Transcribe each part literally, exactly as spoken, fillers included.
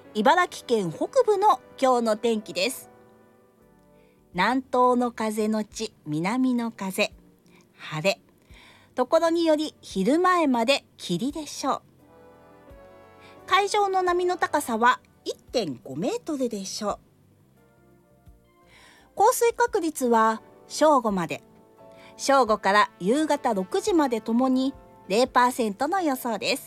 茨城県北部の今日の天気です。南東の風のち南の風、晴れ、ところにより昼前まで霧でしょう。海上の波の高さは いってんごメートルでしょう。降水確率は正午まで、正午から夕方ろくじまでともに ゼロパーセント の予想です。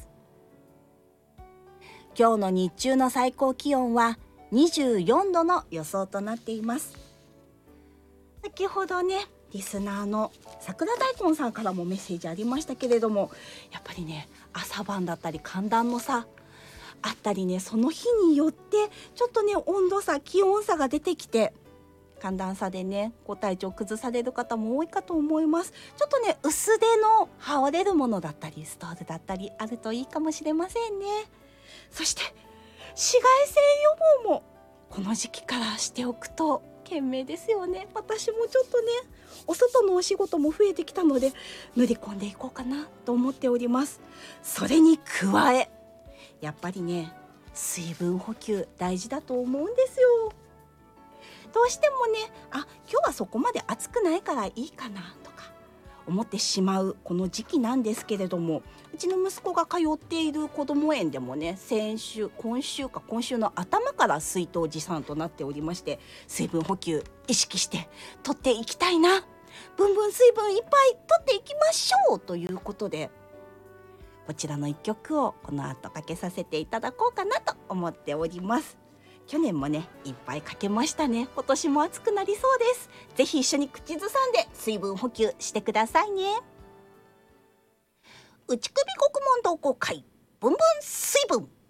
今日の日中の最高気温はにじゅうよんどの予想となっています。先ほどね、リスナーの桜大根さんからもメッセージありましたけれども、やっぱりね、朝晩だったり寒暖の差あったりね、その日によってちょっとね、温度差、気温差が出てきて、寒暖差でね、ご体調崩される方も多いかと思います。ちょっとね、薄手の羽織れるものだったりストールだったりあるといいかもしれませんね。そして紫外線予防もこの時期からしておくと賢明ですよね。私もちょっとね、お外のお仕事も増えてきたので塗り込んでいこうかなと思っております。それに加え、やっぱりね、水分補給大事だと思うんですよ。どうしてもね、あ、今日はそこまで暑くないからいいかなとか思ってしまうこの時期なんですけれども、うちの息子が通っているこども園でもね、先週今週か今週の頭から水筒持参となっておりまして、水分補給意識して取っていきたいな、ぶんぶん水分いっぱい取っていきましょうということで、こちらの一曲をこの後かけさせていただこうかなと思っております。去年もね、いっぱいかけましたね。今年も暑くなりそうです。ぜひ一緒に口ずさんで水分補給してくださいね。内首獄門同好会、ぶんぶん水分。